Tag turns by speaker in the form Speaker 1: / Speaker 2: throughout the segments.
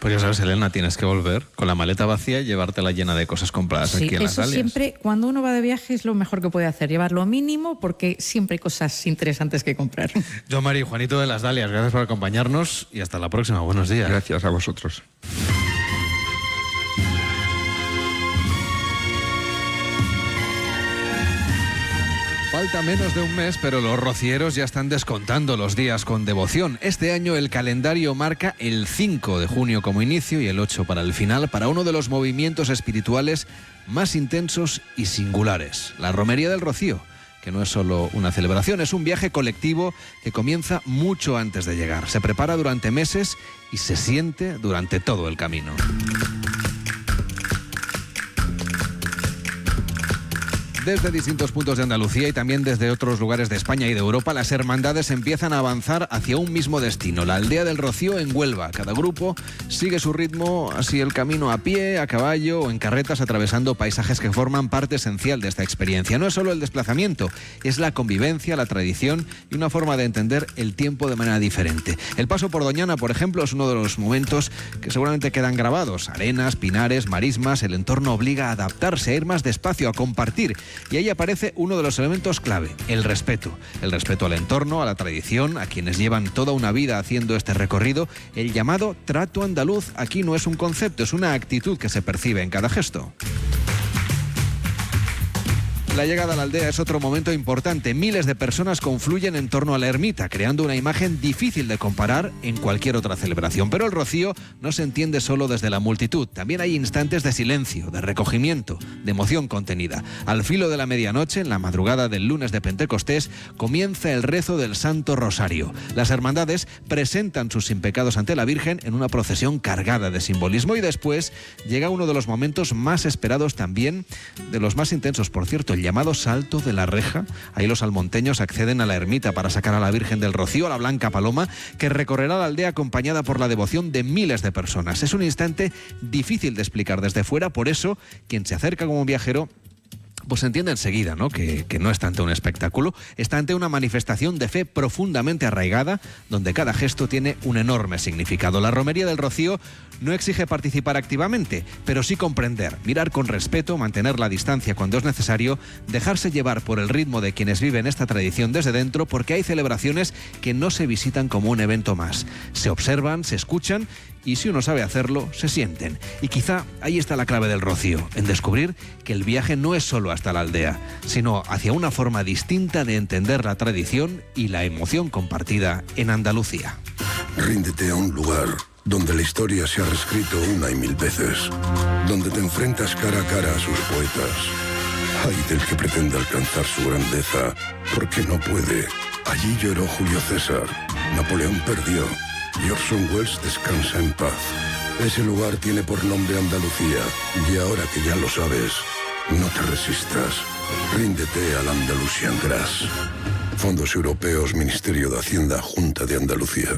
Speaker 1: Pues ya sabes, Elena, tienes que volver con la maleta vacía y llevártela llena de cosas compradas aquí en las Dalias.
Speaker 2: Siempre, cuando uno va de viaje, es lo mejor que puede hacer, llevar lo mínimo, porque siempre hay cosas interesantes que comprar.
Speaker 1: Yo, Mari, Juanito de las Dalias, gracias por acompañarnos y hasta la próxima. Buenos días.
Speaker 3: Gracias a vosotros.
Speaker 1: Falta menos de un mes, pero los rocieros ya están descontando los días con devoción. Este año el calendario marca el 5 de junio como inicio y el 8 para el final, para uno de los movimientos espirituales más intensos y singulares, la Romería del Rocío, que no es solo una celebración, es un viaje colectivo que comienza mucho antes de llegar. Se prepara durante meses y se siente durante todo el camino. Desde distintos puntos de Andalucía y también desde otros lugares de España y de Europa, las hermandades empiezan a avanzar hacia un mismo destino, la Aldea del Rocío en Huelva. Cada grupo sigue su ritmo, así el camino a pie, a caballo o en carretas, atravesando paisajes que forman parte esencial de esta experiencia. No es solo el desplazamiento, es la convivencia, la tradición y una forma de entender el tiempo de manera diferente. El paso por Doñana, por ejemplo, es uno de los momentos que seguramente quedan grabados. Arenas, pinares, marismas, el entorno obliga a adaptarse, a ir más despacio, a compartir. Y ahí aparece uno de los elementos clave, el respeto. El respeto al entorno, a la tradición, a quienes llevan toda una vida haciendo este recorrido. El llamado trato andaluz aquí no es un concepto, es una actitud que se percibe en cada gesto. La llegada a la aldea es otro momento importante. Miles de personas confluyen en torno a la ermita, creando una imagen difícil de comparar en cualquier otra celebración. Pero el rocío no se entiende solo desde la multitud. También hay instantes de silencio, de recogimiento, de emoción contenida. Al filo de la medianoche, en la madrugada del lunes de Pentecostés, comienza el rezo del Santo Rosario. Las hermandades presentan sus sin pecados ante la Virgen en una procesión cargada de simbolismo y después llega uno de los momentos más esperados también, de los más intensos, por cierto, el llamado Salto de la Reja. Ahí los almonteños acceden a la ermita para sacar a la Virgen del Rocío, a la Blanca Paloma, que recorrerá la aldea acompañada por la devoción de miles de personas. Es un instante difícil de explicar desde fuera, por eso quien se acerca como viajero pues entiende enseguida, ¿no? Que no está ante un espectáculo, está ante una manifestación de fe profundamente arraigada, donde cada gesto tiene un enorme significado. La Romería del Rocío no exige participar activamente, pero sí comprender, mirar con respeto, mantener la distancia cuando es necesario, dejarse llevar por el ritmo de quienes viven esta tradición desde dentro, porque hay celebraciones que no se visitan como un evento más. Se observan, se escuchan y si uno sabe hacerlo, se sienten. Y quizá ahí está la clave del Rocío, en descubrir que el viaje no es solo hasta la aldea, sino hacia una forma distinta de entender la tradición y la emoción compartida en Andalucía.
Speaker 4: Ríndete a un lugar donde la historia se ha reescrito una y mil veces, donde te enfrentas cara a cara a sus poetas. Ay del que pretenda alcanzar su grandeza, porque no puede. Allí lloró Julio César, Napoleón perdió y Orson Welles descansa en paz. Ese lugar tiene por nombre Andalucía, y ahora que ya lo sabes, no te resistas. Ríndete al Andalusian Grass. Fondos Europeos, Ministerio de Hacienda, Junta de Andalucía.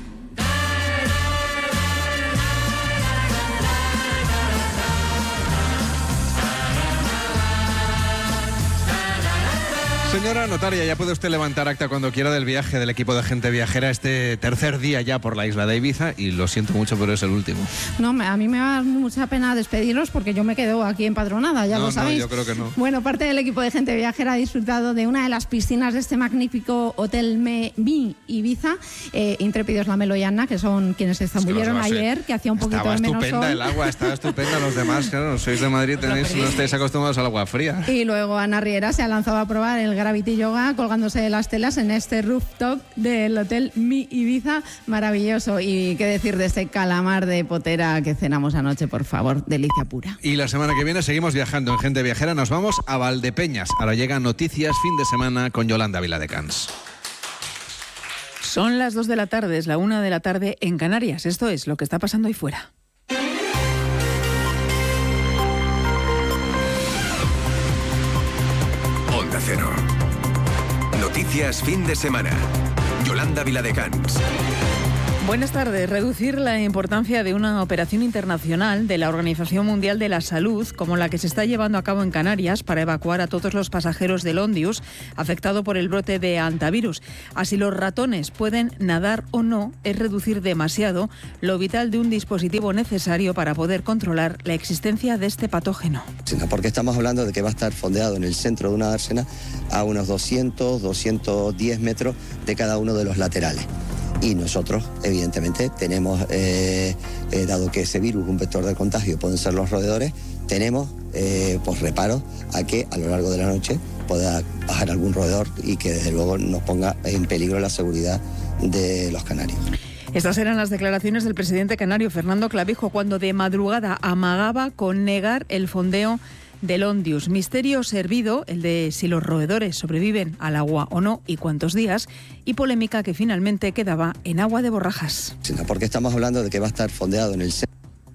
Speaker 1: Señora notaria, ya puede usted levantar acta cuando quiera del viaje del equipo de Gente Viajera este tercer día ya por la isla de Ibiza, y lo siento mucho, pero es el último.
Speaker 5: No, a mí me va mucha pena despediros porque yo me quedo aquí empadronada, ya lo sabéis.
Speaker 1: No, yo creo que no.
Speaker 5: Bueno, parte del equipo de Gente Viajera ha disfrutado de una de las piscinas de este magnífico Hotel Mi Ibiza. Intrépidos Lamelo y Anna, que son quienes se zambulleron ayer, que hacía un poquito de menos sol.
Speaker 1: Estaba estupenda el agua, estaba estupenda. Los demás, claro, sois de Madrid, no estáis acostumbrados al agua fría.
Speaker 5: Y luego Ana Riera se ha lanzado a probar el Gravity Yoga colgándose de las telas en este rooftop del Hotel Mi Ibiza, maravilloso. Y qué decir de este calamar de potera que cenamos anoche, por favor, delicia pura.
Speaker 1: Y la semana que viene seguimos viajando en Gente Viajera, nos vamos a Valdepeñas. Ahora llegan noticias fin de semana con Yolanda Viladecans.
Speaker 6: Son las 2 de la tarde, es la 1 de la tarde en Canarias. Esto es lo que está pasando ahí fuera.
Speaker 7: Onda Cero. Noticias fin de semana. Yolanda Viladecans.
Speaker 6: Buenas tardes. Reducir la importancia de una operación internacional de la Organización Mundial de la Salud, como la que se está llevando a cabo en Canarias para evacuar a todos los pasajeros del Ondius afectado por el brote de hantavirus. Así los ratones pueden nadar o no, es reducir demasiado lo vital de un dispositivo necesario para poder controlar la existencia de este patógeno.
Speaker 3: Porque estamos hablando de que va a estar fondeado en el centro de una dársena a unos 200, 210 metros de cada uno de los laterales. Y nosotros, evidentemente, tenemos, dado que ese virus, un vector de contagio, pueden ser los roedores, tenemos reparos a que a lo largo de la noche pueda bajar algún roedor y que desde luego nos ponga en peligro la seguridad de los canarios.
Speaker 6: Estas eran las declaraciones del presidente canario Fernando Clavijo cuando de madrugada amagaba con negar el fondeo del Ondius. Misterio servido, el de si los roedores sobreviven al agua o no y cuántos días, y polémica que finalmente quedaba en agua de Borrajas.
Speaker 3: Porque estamos hablando de que va a estar fondeado en el centro.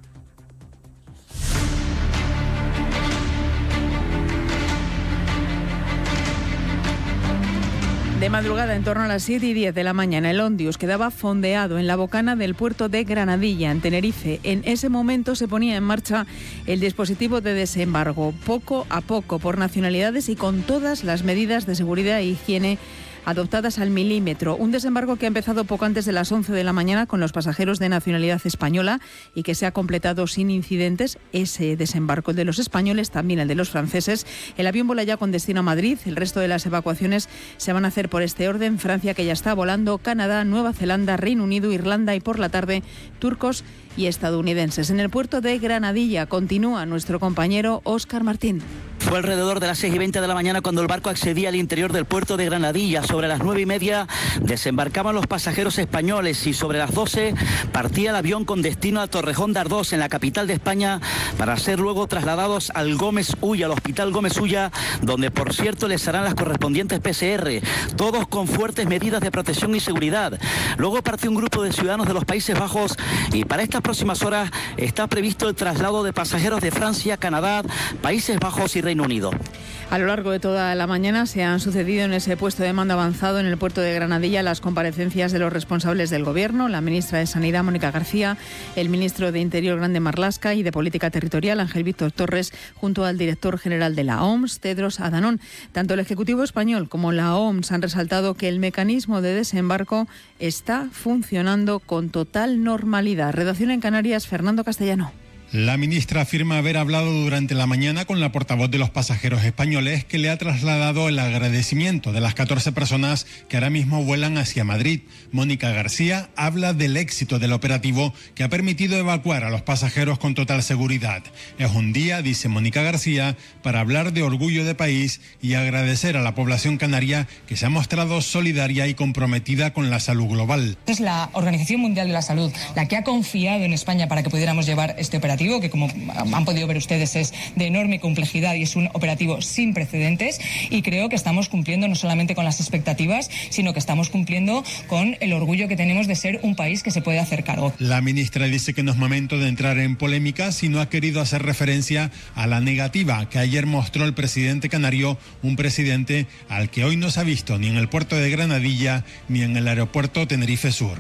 Speaker 6: De madrugada, en torno a las 7:10 de la mañana, el Ondius quedaba fondeado en la bocana del puerto de Granadilla, en Tenerife. En ese momento se ponía en marcha el dispositivo de desembarco, poco a poco, por nacionalidades y con todas las medidas de seguridad e higiene adoptadas al milímetro. Un desembarco que ha empezado poco antes de las 11 de la mañana con los pasajeros de nacionalidad española y que se ha completado sin incidentes. Ese desembarco, el de los españoles, también el de los franceses. El avión vuela ya con destino a Madrid. El resto de las evacuaciones se van a hacer por este orden. Francia, que ya está volando, Canadá, Nueva Zelanda, Reino Unido, Irlanda y por la tarde turcos y estadounidenses. En el puerto de Granadilla continúa nuestro compañero Óscar Martín.
Speaker 7: Fue alrededor de las 6:20 de la mañana cuando el barco accedía al interior del puerto de Granadilla. Sobre las 9:30 desembarcaban los pasajeros españoles y sobre las 12 partía el avión con destino a Torrejón de Ardoz, en la capital de España, para ser luego trasladados al Gómez Ulla, al Hospital Gómez Ulla, donde por cierto les harán las correspondientes PCR, todos con fuertes medidas de protección y seguridad. Luego partió un grupo de ciudadanos de los Países Bajos y para estas próximas horas está previsto el traslado de pasajeros de Francia, Canadá, Países Bajos y Reino Unido.
Speaker 6: A lo largo de toda la mañana se han sucedido en ese puesto de mando avanzado en el puerto de Granadilla las comparecencias de los responsables del Gobierno, la ministra de Sanidad, Mónica García, el ministro de Interior, Grande Marlaska, y de Política Territorial, Ángel Víctor Torres, junto al director general de la OMS, Tedros Adhanom. Tanto el Ejecutivo español como la OMS han resaltado que el mecanismo de desembarco está funcionando con total normalidad. Redacción en Canarias, Fernando Castellano.
Speaker 8: La ministra afirma haber hablado durante la mañana con la portavoz de los pasajeros españoles, que le ha trasladado el agradecimiento de las 14 personas que ahora mismo vuelan hacia Madrid. Mónica García habla del éxito del operativo que ha permitido evacuar a los pasajeros con total seguridad. Es un día, dice Mónica García, para hablar de orgullo de país y agradecer a la población canaria que se ha mostrado solidaria y comprometida con la salud global.
Speaker 9: Es la Organización Mundial de la Salud la que ha confiado en España para que pudiéramos llevar este operativo, que como han podido ver ustedes es de enorme complejidad y es un operativo sin precedentes, y creo que estamos cumpliendo no solamente con las expectativas, sino que estamos cumpliendo con el orgullo que tenemos de ser un país que se puede hacer cargo.
Speaker 8: La ministra dice que no es momento de entrar en polémica, sino ha querido hacer referencia a la negativa que ayer mostró el presidente canario, un presidente al que hoy no se ha visto ni en el puerto de Granadilla ni en el aeropuerto Tenerife Sur.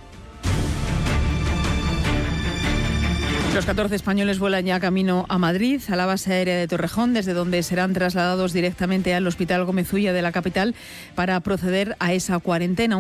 Speaker 6: Los 14 españoles vuelan ya camino a Madrid, a la base aérea de Torrejón, desde donde serán trasladados directamente al Hospital Gómez Ulla de la capital para proceder a esa cuarentena.